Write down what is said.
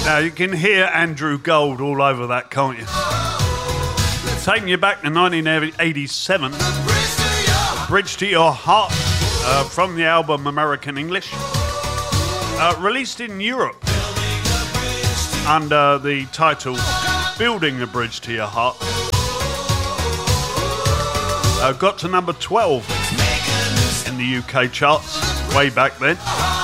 Now you can hear Andrew Gold all over that, can't you? Taking you back to 1987. Bridge to Your Heart from the album American English. Released in Europe under the title Building a Bridge to Your Heart. Got to number 12 in the UK charts way back then.